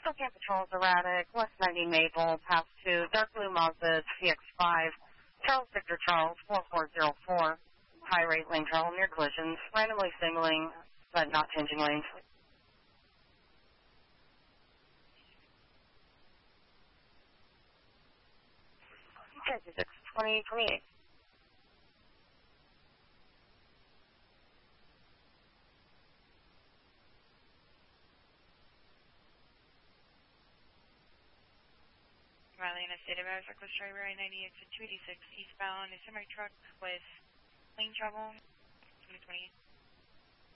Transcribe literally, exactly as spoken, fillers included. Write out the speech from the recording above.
Spokane Patrol's erratic, West ninety Maple, pass two, dark blue Mazda C X five, Charles Victor Charles, four four zero four, high rate lane travel near collisions, randomly signaling, but not changing lanes. Okay, two six, twenty, twenty-eight. Riley in a state of Southwest driver I ninety-eight to two eighty-six eastbound, a semi truck with lane travel, twenty twenty-eight.